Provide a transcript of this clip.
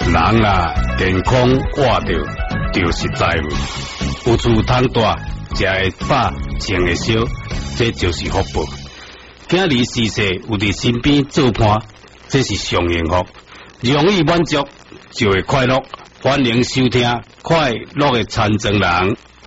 人啊，健康活着就是财富，有厝通住，食会饱，穿会少，这就是福报。今日逝世有伫身边做伴，这是上幸福，容易满足就会快乐。欢迎收听《快乐的残障人》。